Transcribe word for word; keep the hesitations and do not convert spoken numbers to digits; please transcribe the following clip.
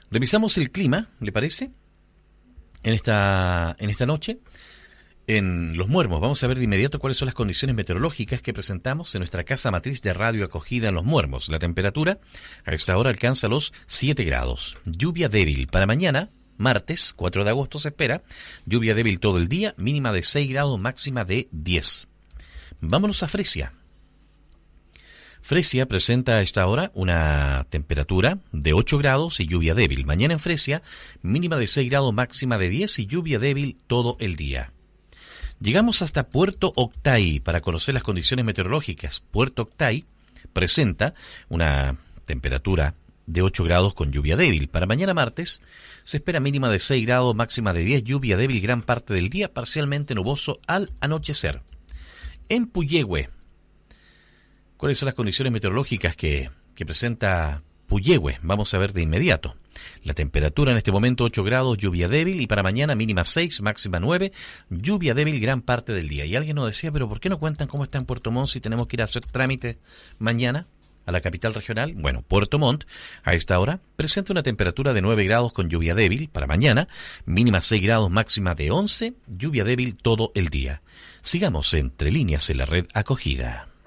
Revisamos el clima, ¿le parece? En esta, en esta noche, en Los Muermos, vamos a ver de inmediato cuáles son las condiciones meteorológicas que presentamos en nuestra casa matriz de radio acogida en Los Muermos. La temperatura a esta hora alcanza los siete grados. Lluvia débil para mañana, martes cuatro de agosto se espera. Lluvia débil todo el día, mínima de seis grados, máxima de diez. Vámonos a Fresia. Fresia presenta a esta hora una temperatura de ocho grados y lluvia débil. Mañana en Fresia, mínima de seis grados, máxima de diez y lluvia débil todo el día. Llegamos hasta Puerto Octay para conocer las condiciones meteorológicas. Puerto Octay presenta una temperatura de ocho grados con lluvia débil. Para mañana martes se espera mínima de seis grados, máxima de diez, lluvia débil gran parte del día, parcialmente nuboso al anochecer. En Puyehue, ¿cuáles son las condiciones meteorológicas que, que presenta Puyehue? Vamos a ver de inmediato. La temperatura en este momento ocho grados, lluvia débil, y para mañana mínima seis, máxima nueve, lluvia débil gran parte del día. Y alguien nos decía, pero ¿por qué no cuentan cómo está en Puerto Montt si tenemos que ir a hacer trámites mañana a la capital regional? Bueno, Puerto Montt a esta hora presenta una temperatura de nueve grados con lluvia débil para mañana, mínima seis grados, máxima de once, lluvia débil todo el día. Sigamos Entre Líneas en la red acogida.